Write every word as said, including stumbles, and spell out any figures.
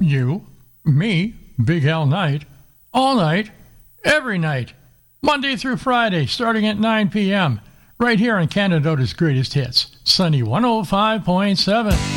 you, me, Big Al Knight, all night, every night, Monday through Friday, starting at nine p.m., right here on Canadota's Greatest Hits, Sunny one oh five point seven.